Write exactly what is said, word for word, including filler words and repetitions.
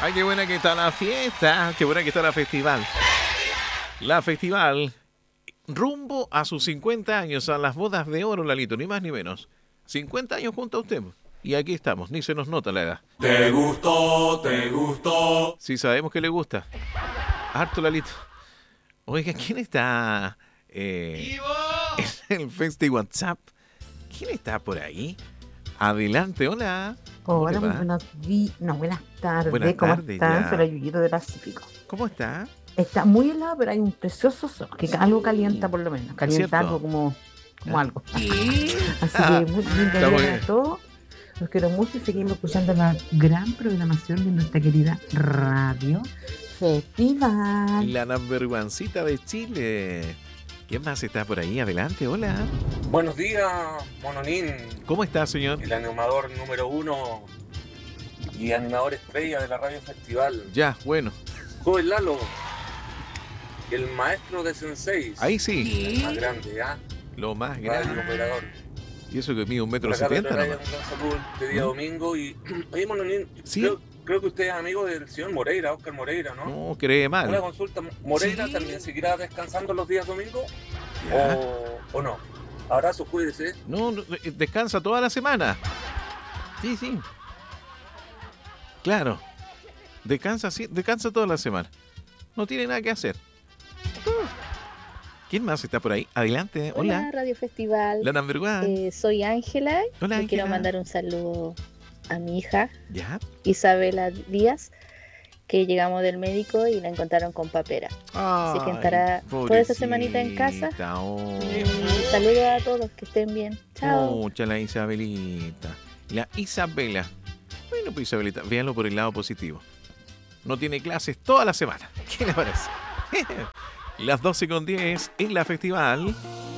Ay, qué buena que está la fiesta, qué buena que está la festival. La festival, rumbo a sus cincuenta años, a las bodas de oro, Lalito, ni más ni menos. cincuenta años junto a usted. Y aquí estamos, ni se nos nota la edad. Te gustó, te gustó. Sí, sabemos que le gusta. Harto, Lalito. Oiga, ¿quién está eh, en el Festi WhatsApp? ¿Quién está por ahí? Adelante, hola. Hola, muy buenos días. No, buenas tardes. Buenas ¿Cómo tardes, están? ya. Soy la Yuyito de Pacífico. ¿Cómo está? Está muy helado, pero hay un precioso sol, que algo calienta por lo menos. Calienta ¿Cierto? algo como, como ¿Ah? algo. Así que muy lindo Está día muy a bien. todos. Los quiero mucho y seguimos escuchando la gran programación de nuestra querida Radio Festival. La number one'cita de Chile. ¿Quién más está por ahí? Adelante, hola. Buenos días, Mononín, ¿Cómo está, señor? el animador número uno y animador estrella de la Radio Festival. Ya, bueno. Joven Lalo, el maestro de Sensei. Ahí sí. El más grande, ¿ah? Lo más Radio grande. operador. Y eso que mide un Por metro acá setenta Pedro Araya, nomás. un gran saludo este día ¿Mm? domingo. Y, oye, Mononín, Sí. creo, creo que usted es amigo del señor Moreira, Oscar Moreira, ¿no? No, cree Una mal. consulta, ¿Moreira Sí. también seguirá descansando los días domingos? Ya. O, ¿O no? Abrazo, cuídese. No, no, eh, descansa toda la semana. Sí, sí. Claro. Descansa, sí, descansa toda la semana. No tiene nada que hacer. ¿Quién más está por ahí? Adelante, Hola, hola. Radio Festival. La number one. Eh, soy Ángela. Hola, y quiero Ángela. mandar un saludo a mi hija, Ya. Isabela Díaz, que llegamos del médico y la encontraron con papera. Así que Ay, estará toda esa semanita en casa. pobrecita, oh. Y saludos a todos, que estén bien. Chao. Mucha la Isabelita. La Isabela. Bueno, pues Isabelita, véanlo por el lado positivo. No tiene clases toda la semana. ¿Qué le parece? Las doce con diez en la festival.